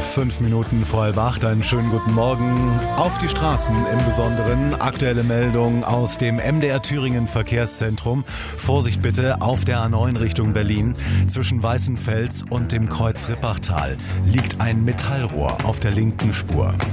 5 Minuten vor halb acht, einen schönen guten Morgen. Auf die Straßen im Besonderen. Aktuelle Meldung aus dem MDR Thüringen Verkehrszentrum. Vorsicht bitte auf der A9 Richtung Berlin. Zwischen Weißenfels und dem Kreuz Rippachtal liegt ein Metallrohr auf der linken Spur.